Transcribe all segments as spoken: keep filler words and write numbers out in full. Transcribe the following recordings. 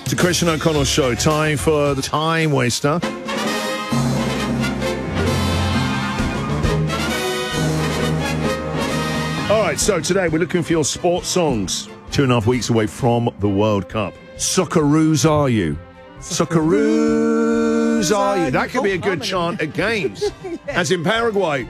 To Christian O'Connell Show. Time for the Time Waster. All right, so today we're looking for your sports songs. Two and a half weeks away from the World Cup. Socceroos are you? Socceroos are you? That could be a good chant at games. As in Paraguay.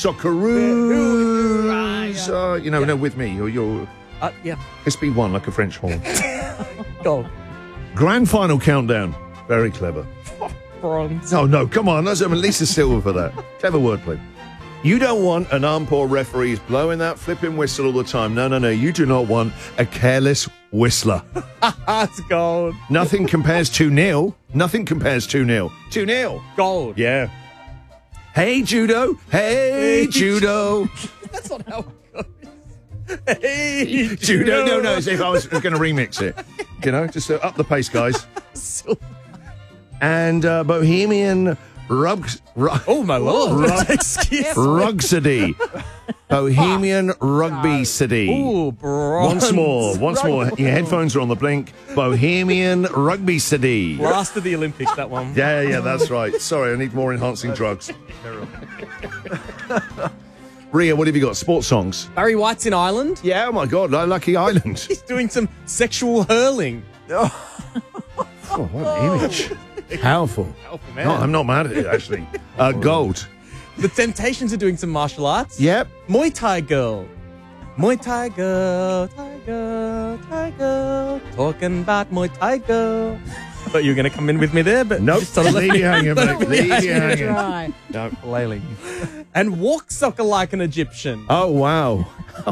Socceroos are you. know, no, with me. You're, you're Uh, yeah. S B one like a French horn. Go. Grand final countdown. Very clever. Bronze. Oh, no, come on. Let's have at least a silver for that. Clever wordplay. You don't want an arm-poor referees blowing that flipping whistle all the time. No, no, no. You do not want a careless whistler. That's gold. Nothing compares to nil. Nothing compares to nil. two nil. Gold. Yeah. Hey, Judo. Hey, Judo. That's not how it goes. Hey, Judo. No, no. As if I was going to remix it. You know, just uh, up the pace, guys. And uh, Bohemian Rugs. Rug, Oh, my lord. Rug, Excuse me. Rugsody. Bohemian Rugby City. Ooh, bronze. Once more, once more. Your headphones are on the blink. Bohemian Rugby City. Last of the Olympics, that one. Yeah, yeah, that's right. Sorry, I need more enhancing drugs. Ria, what have you got? Sports songs? Barry White's in Ireland. Yeah, oh my God, Lucky Island. He's doing some sexual hurling. Oh, what an image. Powerful. Powerful man. No, I'm not mad at it, actually. Uh, gold. The Temptations are doing some martial arts. Yep. Muay Thai girl. Muay Thai girl, Thai girl, Thai girl. Talking about Muay Thai girl. I thought you were going to come in with me there, but Nope. just sort of left Leave me you hanging, mate. Leave you hanging. Right. No. flailing. And walk soccer like an Egyptian. Oh, wow.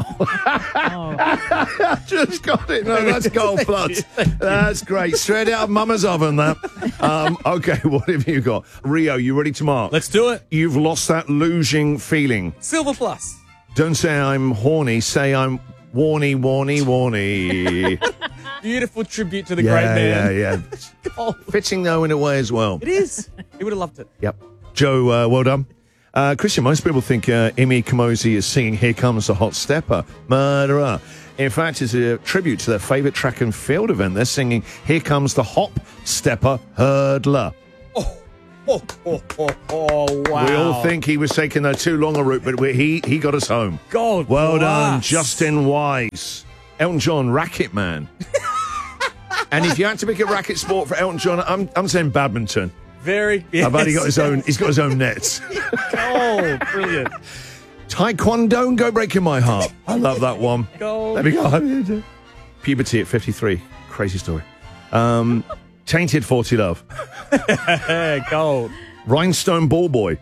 Oh. Just got it. No, that's gold plus. That's great. Straight out of Mama's oven, that. Um, okay, what have you got? Rio, you ready to mark? Let's do it. You've lost that losing feeling. Silver plus. Don't say I'm horny. Say I'm warny, warny, warny. Beautiful tribute to the yeah, great man. yeah, yeah. Oh, Fitting, though, in a way as well. it is. He would have loved it. Yep. Joe, uh, well done. Uh, Christian, most people think uh, Imi Kamosi is singing Here Comes the Hot Stepper, Murderer. In fact, it's a tribute to their favourite track and field event. They're singing Here Comes the Hop Stepper Hurdler. Oh, oh, oh, oh, oh wow. We all think he was taking the too long a route, but we, he, he got us home. God Well done, bless. Justin Wise. Elton John, Racket Man. And if you had to pick a racket sport for Elton John, I'm, I'm saying badminton. Very, yes. I've already got his own, he's got his own nets. Oh, brilliant. Taekwondo, Go Breaking My Heart. I love that one. Gold. There we go. Puberty at fifty-three. Crazy story. Um, Tainted forty Love. Yeah, gold. Rhinestone Ball Boy.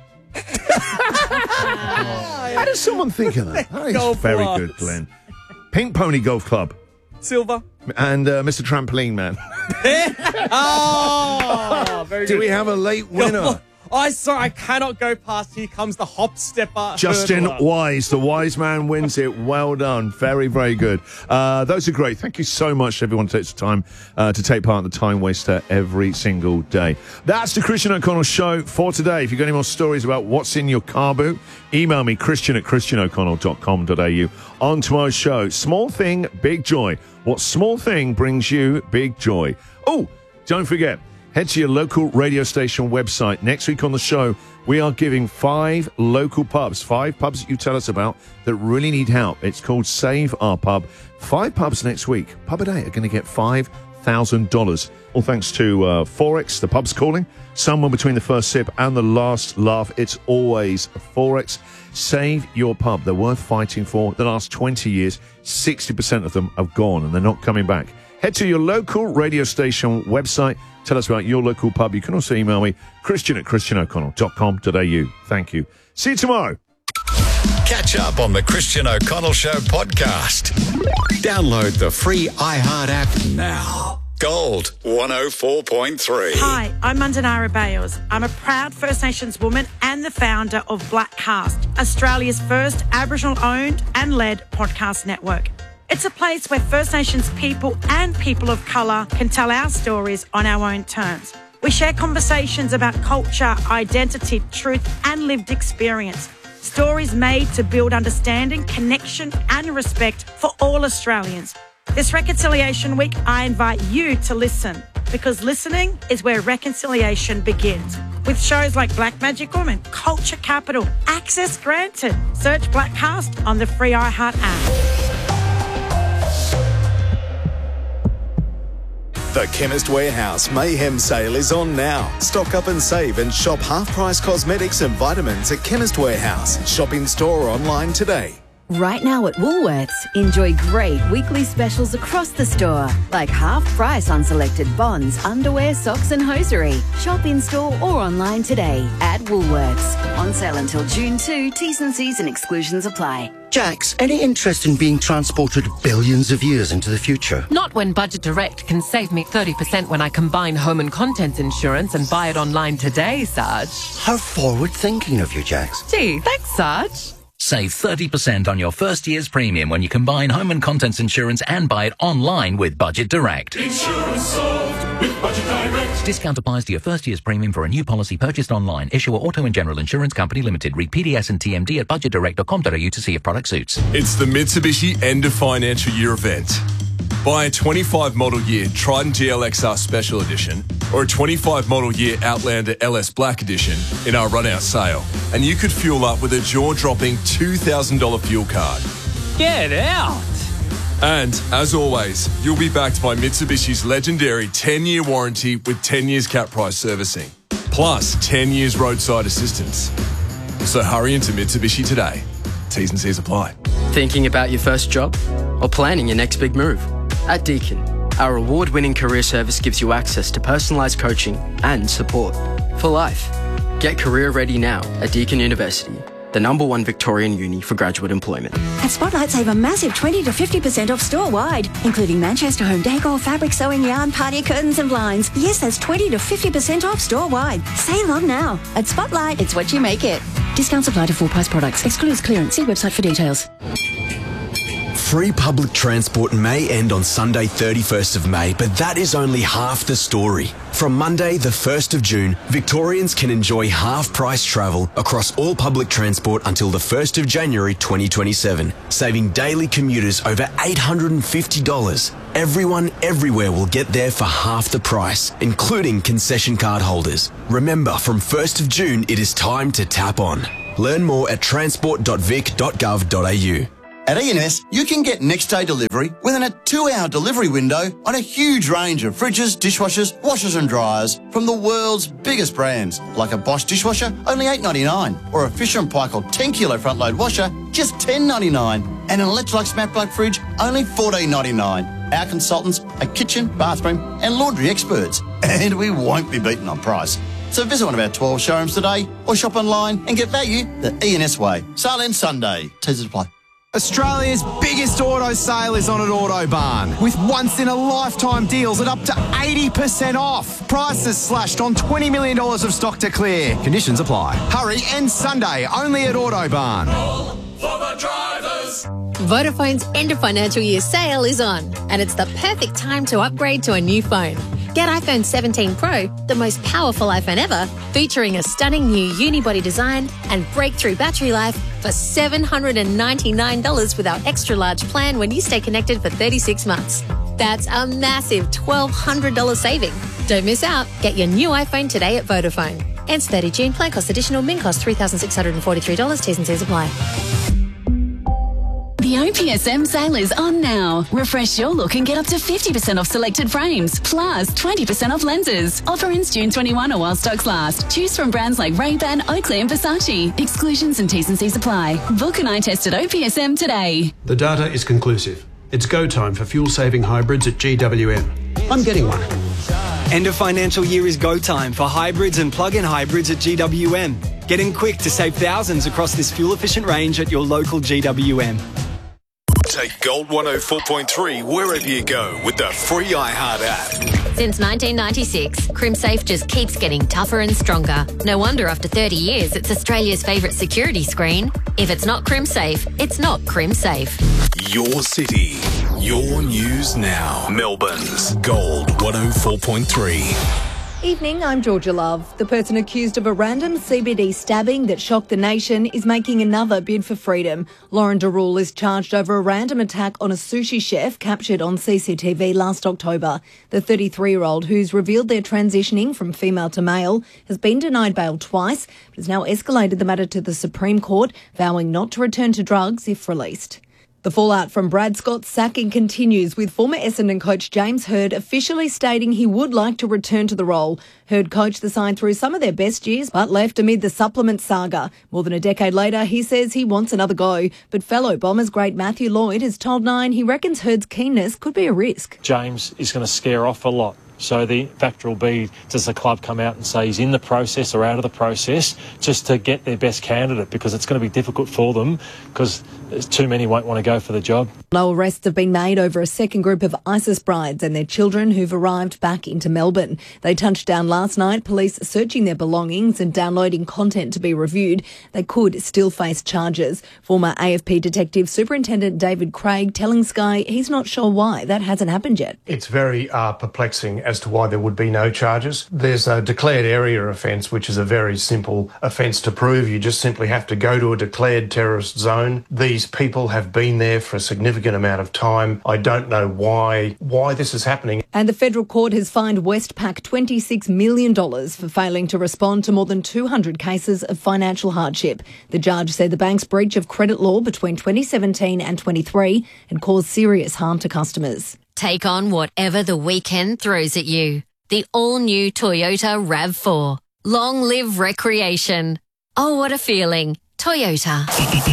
How does someone think of that? That is Gold very plus. good, Glenn. Pink Pony Golf Club. Silver. And uh, Mister Trampoline Man. Oh, very Do good. we have a late winner? I saw. I cannot go past. Here comes the hop stepper. Justin hurdler. Wise, the wise man wins it. Well done. Very, very good. Uh, those are great. Thank you so much to everyone who takes the time uh, to take part in the Time Waster every single day. That's the Christian O'Connell Show for today. If you've got any more stories about what's in your car boot, email me, Christian at christian o'connell dot com dot a u. On tomorrow's show, small thing, big joy. What small thing brings you big joy? Oh, don't forget, head to your local radio station website. Next week on the show, we are giving five local pubs, five pubs that you tell us about that really need help. It's called Save Our Pub. Five pubs next week. Pub a day are going to get five thousand dollars. All thanks to uh, Forex, the pub's calling. Somewhere between the first sip and the last laugh, it's always Forex. Save your pub. They're worth fighting for. The last twenty years, sixty percent of them have gone and they're not coming back. Head to your local radio station website. Tell us about your local pub. You can also email me, Christian at christian o'connell dot com dot a u. Thank you. See you tomorrow. Catch up on the Christian O'Connell Show podcast. Download the free iHeart app now. Gold one oh four point three. Hi, I'm Mandanara Bales. I'm a proud First Nations woman and the founder of Blackcast, Australia's first Aboriginal-owned and led podcast network. It's a place where First Nations people and people of colour can tell our stories on our own terms. We share conversations about culture, identity, truth and lived experience. Stories made to build understanding, connection and respect for all Australians. This Reconciliation Week, I invite you to listen. because listening is where reconciliation begins. With shows like Black Magic Woman, Culture Capital, access granted. Search Blackcast on the free iHeart app. The Chemist Warehouse Mayhem Sale is on now. Stock up and save and shop half-price cosmetics and vitamins at Chemist Warehouse. Shop in store or online today. Right now at Woolworths, enjoy great weekly specials across the store, like half price on selected bonds, underwear, socks and hosiery. Shop in store or online today at Woolworths. On sale until June second, T's and C's and exclusions apply. Jax, any interest in being transported billions of years into the future? Not when Budget Direct can save me thirty percent when I combine home and contents insurance and buy it online today, Sarge. How forward-thinking of you, Jax. Gee, thanks, Sarge. Save thirty percent on your first year's premium when you combine home and contents insurance and buy it online with Budget Direct. Insurance solved with Budget Direct. Discount applies to your first year's premium for a new policy purchased online. Issuer Auto and General Insurance Company Limited. Read P D S and T M D at budget direct dot com dot a u to see if product suits. It's the Mitsubishi End of Financial Year event. Buy a twenty-five model year Triton G L X R Special Edition or a twenty-five model year Outlander L S Black Edition in our run-out sale, and you could fuel up with a jaw-dropping two thousand dollars fuel card. Get out! And, as always, you'll be backed by Mitsubishi's legendary ten-year warranty with ten years cap price servicing, plus ten years roadside assistance. So hurry into Mitsubishi today. T's and C's apply. Thinking about your first job? Or planning your next big move? At Deakin, our award-winning career service gives you access to personalised coaching and support for life. Get career ready now at Deakin University, the number one Victorian uni for graduate employment. At Spotlight, save a massive twenty to fifty percent off store-wide, including Manchester home decor, fabric, sewing, yarn, party curtains and blinds. Yes, that's twenty to fifty percent off store-wide. Save on now. At Spotlight, it's what you make it. Discounts apply to full-price products. Excludes clearance. See website for details. Free public transport may end on Sunday thirty-first of May, but that is only half the story. From Monday the first of June, Victorians can enjoy half-price travel across all public transport until the first of January twenty twenty-seven, saving daily commuters over eight hundred fifty dollars. Everyone everywhere will get there for half the price, including concession card holders. Remember, from first of June, it is time to tap on. Learn more at transport dot vic dot gov dot a u. At E and S, you can get next-day delivery within a two-hour delivery window on a huge range of fridges, dishwashers, washers and dryers from the world's biggest brands, like a Bosch dishwasher, only eight dollars ninety-nine, or a Fisher and Paykel ten kilo front-load washer, just ten dollars ninety-nine, and an Electrolux Matte Black fridge, only fourteen dollars ninety-nine. Our consultants are kitchen, bathroom and laundry experts, and we won't be beaten on price. So visit one of our twelve showrooms today or shop online and get value the E and S way. Sale ends Sunday. Teasers apply. Australia's biggest auto sale is on at Autobarn, with once-in-a-lifetime deals at up to eighty percent off. Prices slashed on twenty million dollars of stock to clear. Conditions apply. Hurry, end Sunday, only at Autobarn. For the drivers. Vodafone's end of financial year sale is on, and it's the perfect time to upgrade to a new phone. Get iPhone seventeen Pro, the most powerful iPhone ever, featuring a stunning new unibody design and breakthrough battery life for seven hundred ninety-nine dollars with our extra large plan when you stay connected for thirty-six months. That's a massive twelve hundred dollars saving. Don't miss out. Get your new iPhone today at Vodafone. Ends thirty June. Plan cost additional. Min cost three thousand six hundred forty-three dollars. T's and C's apply. The O P S M sale is on now. Refresh your look and get up to fifty percent off selected frames, plus twenty percent off lenses. Offer ends June twenty-first or while stocks last. Choose from brands like Ray-Ban, Oakley and Versace. Exclusions and T's and C's apply. Book an eye test at O P S M today. The data is conclusive. It's go time for fuel-saving hybrids at G W M. I'm getting one. End of financial year is go time for hybrids and plug-in hybrids at G W M. Get in quick to save thousands across this fuel-efficient range at your local G W M. Take Gold one oh four point three wherever you go with the free iHeart app. Since nineteen ninety-six, CrimSafe just keeps getting tougher and stronger. No wonder after thirty years, it's Australia's favourite security screen. If it's not CrimSafe, it's not CrimSafe. Your city, your news now. Melbourne's Gold one oh four point three. Evening, I'm Georgia Love. The person accused of a random C B D stabbing that shocked the nation is making another bid for freedom. Lauren Derul is charged over a random attack on a sushi chef captured on C C T V last October. The thirty-three-year-old, who's revealed they're transitioning from female to male, has been denied bail twice, but has now escalated the matter to the Supreme Court, vowing not to return to drugs if released. The fallout from Brad Scott's sacking continues, with former Essendon coach James Hird officially stating he would like to return to the role. Hird coached the side through some of their best years, but left amid the supplement saga. More than a decade later, he says he wants another go. But fellow Bombers great Matthew Lloyd has told Nine he reckons Hird's keenness could be a risk. James is going to scare off a lot. So the factor will be, does the club come out and say he's in the process or out of the process, just to get their best candidate, because it's going to be difficult for them because too many won't want to go for the job. No arrests have been made over a second group of ISIS brides and their children who've arrived back into Melbourne. They touched down last night, police searching their belongings and downloading content to be reviewed. They could still face charges. Former A F P Detective Superintendent David Craig telling Sky he's not sure why that hasn't happened yet. It's very uh, perplexing as to why there would be no charges. There's a declared area offence, which is a very simple offence to prove. You just simply have to go to a declared terrorist zone. These people have been there for a significant amount of time. I don't know why why this is happening. And the federal court has fined Westpac twenty-six million dollars for failing to respond to more than two hundred cases of financial hardship. The judge said the bank's breach of credit law between twenty seventeen and twenty-three had caused serious harm to customers. Take on whatever the weekend throws at you. The all-new Toyota RAV four. Long live recreation. Oh, what a feeling. Toyota.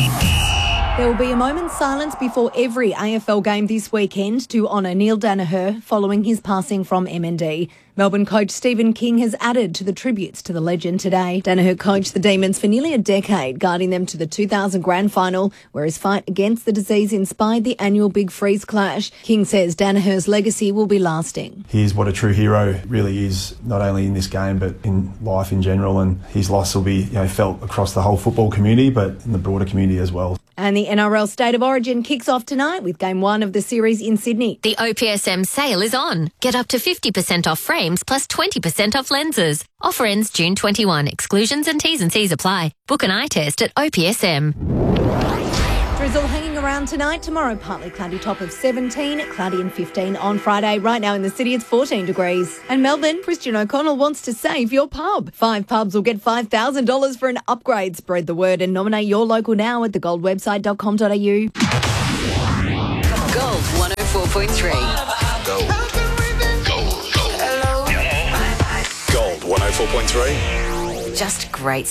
There will be a moment's silence before every A F L game this weekend to honour Neil Daniher following his passing from M N D. Melbourne coach Stephen King has added to the tributes to the legend today. Daniher coached the Demons for nearly a decade, guiding them to the two thousand grand final, where his fight against the disease inspired the annual Big Freeze clash. King says Daniher's legacy will be lasting. He's what a true hero really is, not only in this game but in life in general, and his loss will be, you know, felt across the whole football community but in the broader community as well. And the N R L State of Origin kicks off tonight with game one of the series in Sydney. The O P S M sale is on. Get up to fifty percent off frames plus twenty percent off lenses. Offer ends June twenty-first. Exclusions and T's and C's apply. Book an eye test at O P S M. Drizzle hanging around tonight. Tomorrow, partly cloudy, top of seventeen, cloudy and fifteen on Friday. Right now in the city, it's fourteen degrees. And Melbourne, Christian O'Connell wants to save your pub. Five pubs will get five thousand dollars for an upgrade. Spread the word and nominate your local now at the gold website dot com dot a u. Gold one oh four point three. Gold. Gold. Gold. Gold one oh four point three. Just great